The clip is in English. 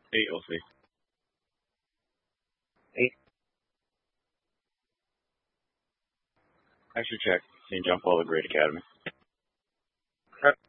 Hey, Elsie. Hey, I should check St. John Paul the Great Academy.